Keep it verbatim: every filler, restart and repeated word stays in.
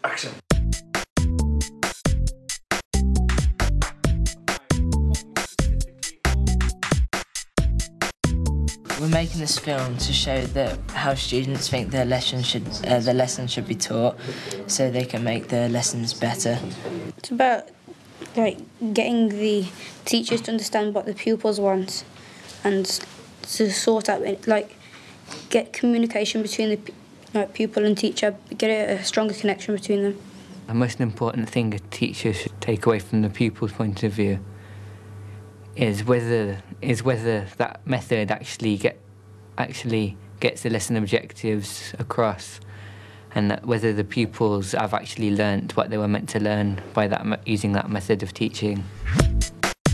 Action. We're making this film to show that how students think their lessons should uh, their lessons should be taught, so they can make their lessons better. It's about like getting the teachers to understand what the pupils want, and to sort out like get communication between the like pupil and teacher, get a stronger connection between them. The most important thing a teacher should take away from the pupil's point of view is whether is whether that method actually get actually gets the lesson objectives across, and that whether the pupils have actually learnt what they were meant to learn by that using that method of teaching.